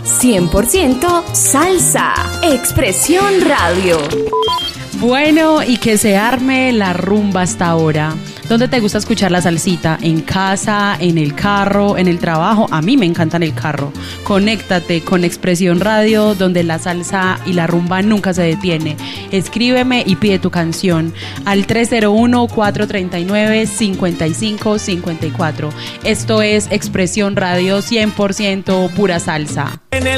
100% salsa. Expresión Radio. Bueno, y que se arme la rumba hasta ahora. ¿Dónde te gusta escuchar la salsita? ¿En casa, en el carro, en el trabajo? A mí me encanta en el carro. Conéctate con Expresión Radio, donde la salsa y la rumba nunca se detiene. Escríbeme y pide tu canción al 301-439-5554. Esto es Expresión Radio 100% pura salsa.